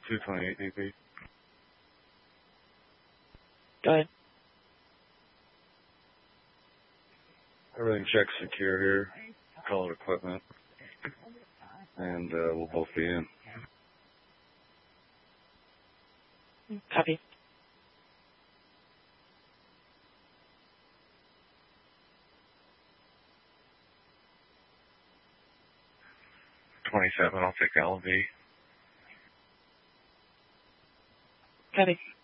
228 DP. Go ahead. Everything checks secure here. Call it equipment. And we'll both be in. Copy. I'll take LV. Copy.